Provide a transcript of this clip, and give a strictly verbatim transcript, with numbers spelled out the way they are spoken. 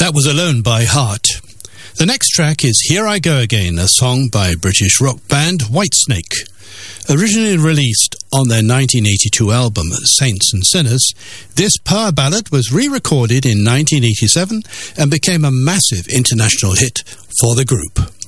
That was Alone by Heart. The next track is Here I Go Again, a song by British rock band Whitesnake. Originally released on their nineteen eighty-two album Saints and Sinners, this power ballad was re-recorded in nineteen eighty-seven and became a massive international hit for the group.